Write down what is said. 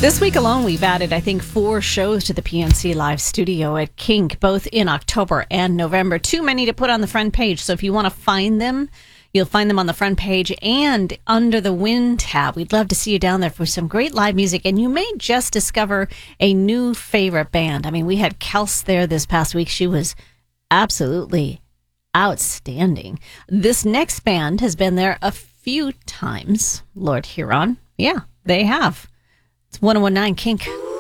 This week alone, we've added, I think, 4 shows to the PNC Live studio at Kink, both in October and November. Too many to put on the front page. So if you want to find them, you'll find them on the front page and under the Win tab. We'd love to see you down there for some great live music. And you may just discover a new favorite band. I mean, we had Kels there this past week. She was absolutely outstanding. This next band has been there a few times, Lord Huron. Yeah, they have. It's 101.9 Kink.